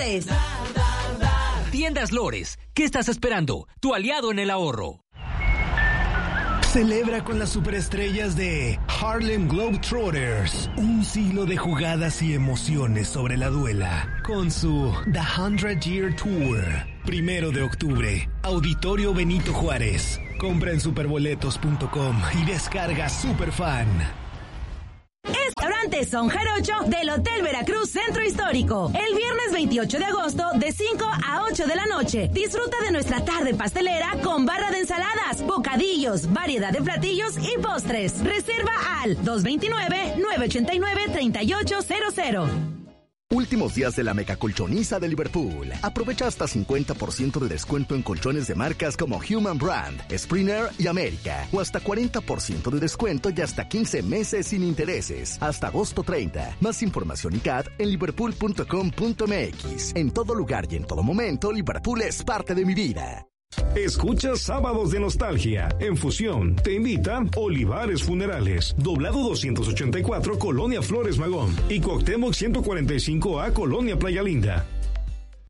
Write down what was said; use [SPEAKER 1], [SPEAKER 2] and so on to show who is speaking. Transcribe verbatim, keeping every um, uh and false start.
[SPEAKER 1] Tiendas Lores, ¿qué estás esperando? Tu aliado en el ahorro.
[SPEAKER 2] Celebra con las superestrellas de Harlem Globetrotters un siglo de jugadas y emociones sobre la duela con su The Hundred Year Tour. Primero de octubre, Auditorio Benito Juárez. Compra en superboletos punto com y descarga Superfan.
[SPEAKER 3] Restaurante Son Jarocho del Hotel Veracruz Centro Histórico. El viernes veintiocho de agosto de cinco a ocho de la noche. Disfruta de nuestra tarde pastelera con barra de ensaladas, bocadillos, variedad de platillos y postres. Reserva al dos dos nueve, nueve ocho nueve, tres ocho cero cero.
[SPEAKER 4] Últimos días de la mega colchoniza de Liverpool. Aprovecha hasta cincuenta por ciento de descuento en colchones de marcas como Human Brand, Springer y América. O hasta cuarenta por ciento de descuento y hasta quince meses sin intereses. Hasta agosto treinta. Más información y C A D en liverpool punto com punto m x. En todo lugar y en todo momento, Liverpool es parte de mi vida.
[SPEAKER 5] Escucha Sábados de Nostalgia. En Fusión te invita Olivares Funerales, Doblado doscientos ochenta y cuatro, Colonia Flores Magón, y Cuauhtémoc ciento cuarenta y cinco A, Colonia Playa Linda.